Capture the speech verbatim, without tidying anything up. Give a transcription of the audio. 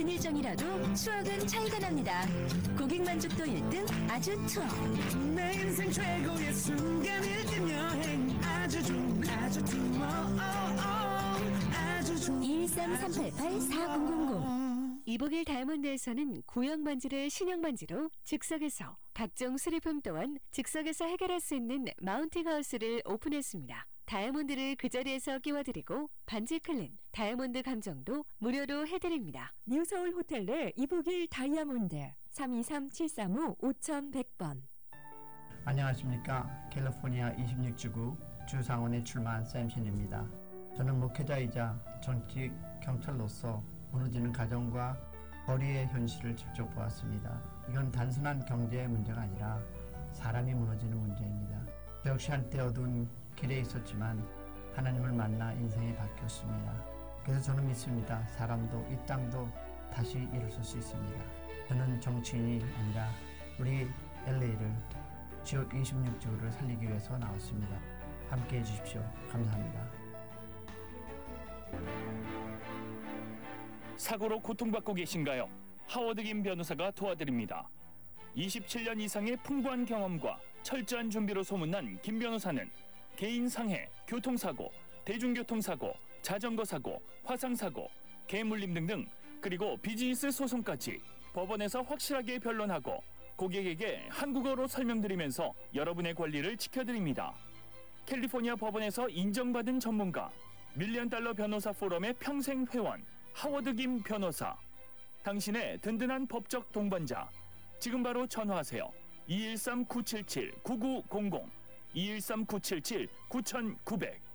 같은 일정이라도 추억은 차이가 납니다. 고객 만족도 일 등 아주 투어. 내 인생 최고의 순간일 땐 여행 아주 좋은 아주 투어. 아주 좋은 이일삼 삼팔팔 사공공공. 이복일 다이아몬드에서는 구형 반지를 신형 반지로 즉석에서, 각종 수리품 또한 즉석에서 해결할 수 있는 마운팅 하우스를 오픈했습니다. 다이아몬드를 그 자리에서 끼워드리고 반지 클린, 다이아몬드 감정도 무료로 해드립니다. 뉴서울 호텔 내 이복일 다이아몬드 삼이삼 칠삼오 오천백 번. 안녕하십니까. 캘리포니아 이십육 지구 주상원에 출마한 샘신입니다. 저는 목회자이자 정치 경찰로서 무너지는 가정과 거리의 현실을 직접 보았습니다. 이건 단순한 경제의 문제가 아니라 사람이 무너지는 문제입니다. 저 역시 한때 어두운 길에 있었지만 하나님을 만나 인생이 바뀌었습니다. 그래서 저는 믿습니다. 사람도 이 땅도 다시 일어설 수 있습니다. 저는 정치인이 아니라 우리 엘에이를, 지역 이십육 지구를 살리기 위해서 나왔습니다. 함께해 주십시오. 감사합니다. 사고로 고통받고 계신가요? 하워드 김 변호사가 도와드립니다. 이십칠 년 이상의 풍부한 경험과 철저한 준비로 소문난 김 변호사는 개인 상해, 교통사고, 대중교통사고, 자전거 사고, 화상사고, 개물림 등등, 그리고 비즈니스 소송까지 법원에서 확실하게 변론하고 고객에게 한국어로 설명드리면서 여러분의 권리를 지켜드립니다. 캘리포니아 법원에서 인정받은 전문가, 밀리언 달러 변호사 포럼의 평생 회원, 하워드 김 변호사. 당신의 든든한 법적 동반자. 지금 바로 전화하세요. 이일삼 구칠칠 구구공공, 이일삼 구칠칠 구구공공.